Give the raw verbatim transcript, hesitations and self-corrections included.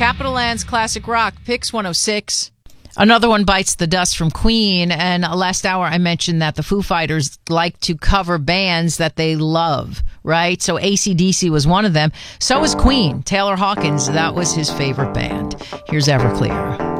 Capital Land's Classic Rock, Pix one oh six. Another one bites the dust from Queen. And last hour I mentioned that the Foo Fighters like to cover bands that they love, right? So A C D C was one of them. So was Queen. Taylor Hawkins, that was his favorite band. Here's Everclear.